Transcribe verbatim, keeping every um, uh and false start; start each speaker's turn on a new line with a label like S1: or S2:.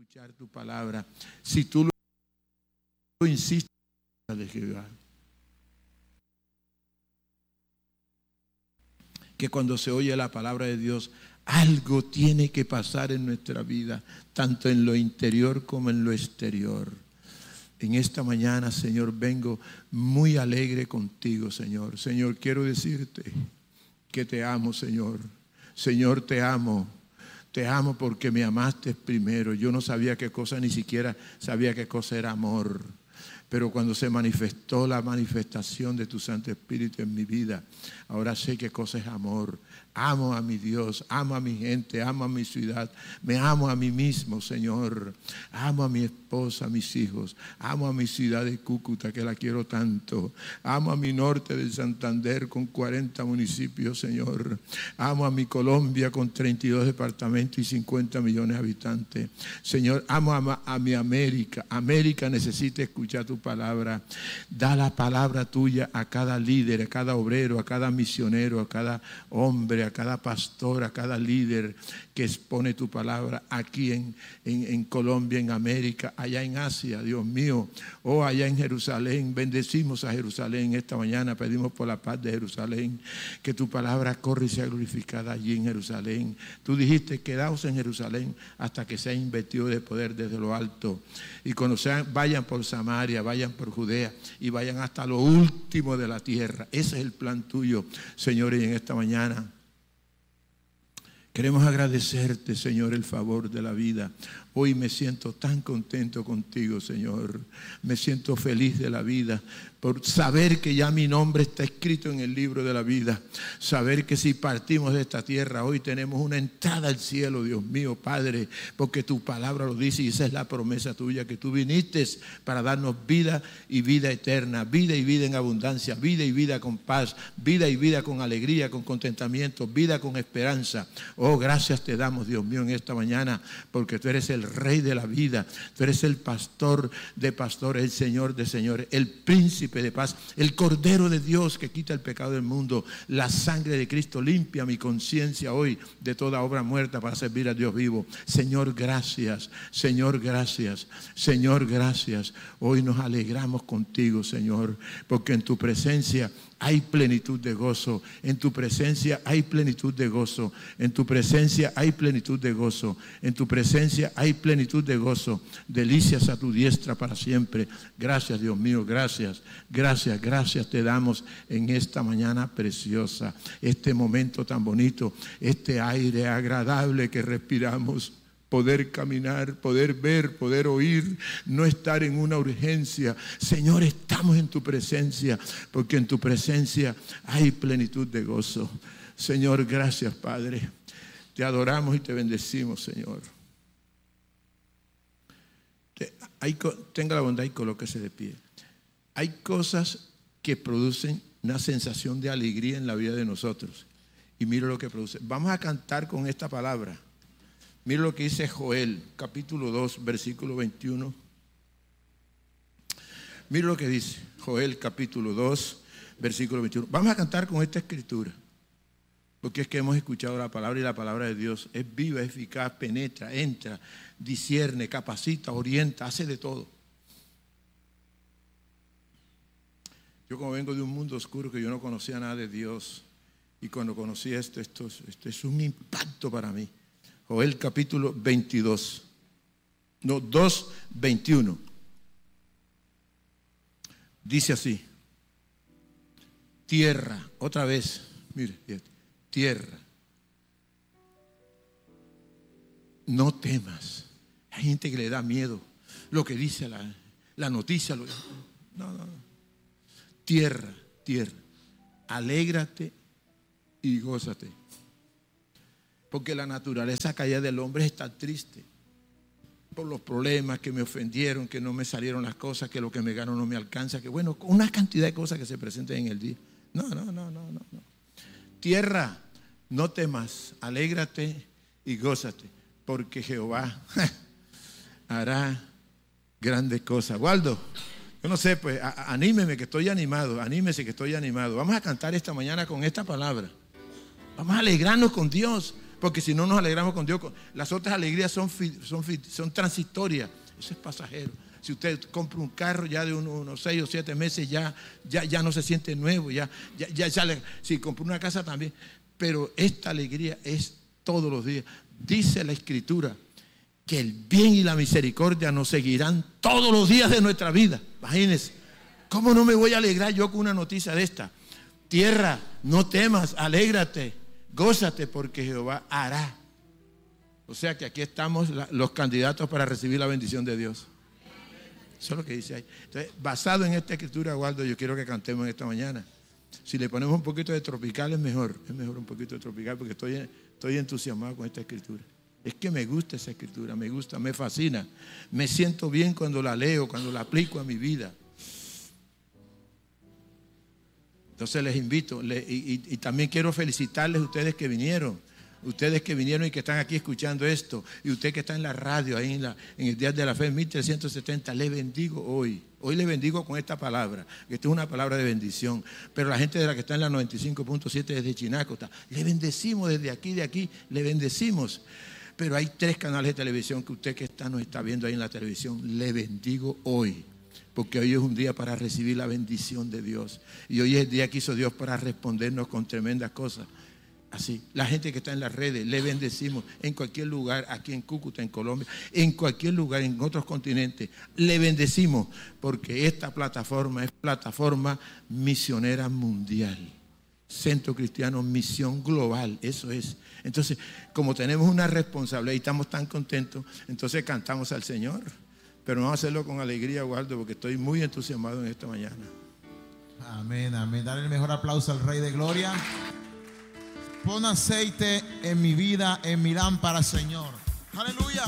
S1: escuchar tu palabra si tú lo insistes de Jehová. Que cuando se oye la palabra de Dios, algo tiene que pasar en nuestra vida, tanto en lo interior como en lo exterior. En esta mañana, Señor, vengo muy alegre contigo, Señor. Señor, quiero decirte que te amo, Señor. Señor, te amo. Te amo porque me amaste primero. Yo no sabía qué cosa, ni siquiera sabía qué cosa era amor. Pero cuando se manifestó la manifestación de tu Santo Espíritu en mi vida, ahora sé qué cosa es amor. Amo a mi Dios, amo a mi gente, amo a mi ciudad, me amo a mí mismo, Señor. Amo a mi esposa, a mis hijos, amo a mi ciudad de Cúcuta, que la quiero tanto. Amo a mi norte de Santander con cuarenta municipios, Señor. Amo a mi Colombia con treinta y dos departamentos y cincuenta millones de habitantes. Señor, amo a, a mi América. América necesita escuchar tu palabra. Da la palabra tuya a cada líder, a cada obrero, a cada misionero, a cada hombre, a cada pastor, a cada líder que expone tu palabra aquí en, en, en Colombia, en América, allá en Asia, Dios mío, o oh, allá en Jerusalén. Bendecimos a Jerusalén esta mañana, pedimos por la paz de Jerusalén, que tu palabra corre y sea glorificada allí en Jerusalén. Tú dijiste, quedaos en Jerusalén hasta que sea investido de poder desde lo alto. Y cuando sean, vayan por Samaria, vayan por Judea y vayan hasta lo último de la tierra. Ese es el plan tuyo, Señor, y en esta mañana queremos agradecerte, Señor, el favor de la vida. Hoy me siento tan contento contigo, Señor. Me siento feliz de la vida por saber que ya mi nombre está escrito en el libro de la vida. Saber que si partimos de esta tierra, hoy tenemos una entrada al cielo, Dios mío, Padre, porque tu palabra lo dice y esa es la promesa tuya, que tú viniste para darnos vida y vida eterna, vida y vida en abundancia, vida y vida con paz, vida y vida con alegría, con contentamiento, vida con esperanza. Oh, gracias te damos, Dios mío, en esta mañana, porque tú eres el Rey de la vida, tú eres el pastor de pastores, el Señor de señores, el príncipe de paz, el Cordero de Dios que quita el pecado del mundo. La sangre de Cristo limpia mi conciencia hoy de toda obra muerta para servir a Dios vivo. Señor, gracias, Señor, gracias, Señor, gracias. Hoy nos alegramos contigo, Señor, porque en tu presencia hay plenitud de gozo, en tu presencia hay plenitud de gozo, en tu presencia hay plenitud de gozo, en tu presencia hay plenitud de gozo, delicias a tu diestra para siempre. Gracias, Dios mío, gracias, gracias, gracias te damos en esta mañana preciosa, este momento tan bonito, este aire agradable que respiramos. Poder caminar, poder ver, poder oír, no estar en una urgencia. Señor, estamos en tu presencia, porque en tu presencia hay plenitud de gozo. Señor, gracias, Padre. Te adoramos y te bendecimos, Señor. Te, hay, tenga la bondad y colóquese de pie. Hay cosas que producen una sensación de alegría en la vida de nosotros. Y mira lo que produce. Vamos a cantar con esta palabra. Mira lo que dice Joel, capítulo dos, versículo veintiuno. Mira lo que dice Joel, capítulo dos, versículo veintiuno. Vamos a cantar con esta escritura, porque es que hemos escuchado la palabra y la palabra de Dios es viva, eficaz, penetra, entra, discierne, capacita, orienta, hace de todo. Yo como vengo de un mundo oscuro que yo no conocía nada de Dios, y cuando conocí esto, esto, esto es un impacto para mí. Joel capítulo veintidós, no, dos, veintiuno. Dice así: tierra, otra vez, mire, tierra, no temas. Hay gente que le da miedo lo que dice la, la noticia. Lo, no, no, no. Tierra, tierra, alégrate y gózate. Porque la naturaleza caída del hombre está triste por los problemas, que me ofendieron, que no me salieron las cosas, que lo que me gano no me alcanza, que bueno, una cantidad de cosas que se presentan en el día. No, no, no, no, no, no. Tierra, no temas, alégrate y gózate, porque Jehová hará grandes cosas. Waldo, yo no sé, pues a, anímeme que estoy animado, anímese que estoy animado. Vamos a cantar esta mañana con esta palabra. Vamos a alegrarnos con Dios. porque si no nos alegramos con Dios, las otras alegrías son, son, son transitorias, eso es pasajero. Si usted compra un carro ya de unos, unos seis o siete meses, ya, ya, ya no se siente nuevo, ya, ya, ya sale. Si compra una casa también, pero esta alegría es todos los días. Dice la Escritura que el bien y la misericordia nos seguirán todos los días de nuestra vida. Imagínense, ¿cómo no me voy a alegrar yo con una noticia de esta? Tierra, no temas, alégrate, gózate, porque Jehová hará. O sea que aquí estamos la, los candidatos para recibir la bendición de Dios. Eso es lo que dice ahí. Entonces, basado en esta escritura, Waldo, yo quiero que cantemos esta mañana. Si le ponemos un poquito de tropical es mejor. Es mejor un poquito de tropical porque estoy, estoy entusiasmado con esta escritura. Es que me gusta esa escritura, me gusta, me fascina. Me siento bien cuando la leo, cuando la aplico a mi vida. Entonces les invito, le, y, y, y también quiero felicitarles a ustedes que vinieron. Ustedes que vinieron y que están aquí escuchando esto, y usted que está en la radio, ahí en, la, en el Día de la Fe, mil trescientos setenta, le bendigo hoy. Hoy le bendigo con esta palabra, que esta es una palabra de bendición. Pero la gente de la que está en la noventa y cinco punto siete desde Chinacota, le bendecimos desde aquí, de aquí, le bendecimos. Pero hay tres canales de televisión que usted que está, nos está viendo ahí en la televisión, le bendigo hoy. Porque hoy es un día para recibir la bendición de Dios. Y hoy es el día que hizo Dios para respondernos con tremendas cosas. Así, la gente que está en las redes, le bendecimos en cualquier lugar, aquí en Cúcuta, en Colombia, en cualquier lugar, en otros continentes, le bendecimos porque esta plataforma es plataforma misionera mundial. Centro Cristiano Misión Global, eso es. Entonces, como tenemos una responsabilidad y estamos tan contentos, entonces cantamos al Señor. Pero vamos a hacerlo con alegría, Waldo, porque estoy muy entusiasmado en esta mañana.
S2: Amén, amén. Dale el mejor aplauso al Rey de Gloria. Pon aceite en mi vida, en mi lámpara, Señor. Aleluya.